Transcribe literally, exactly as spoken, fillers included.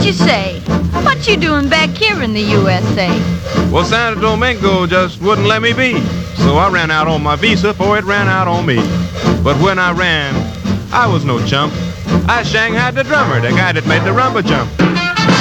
you say? What you doing back here in the U S A? Well, Santo Domingo just wouldn't let me be, so I ran out on my visa before it ran out on me. But when I ran, I was no chump. I shanghaied the drummer, the guy that made the rumba jump.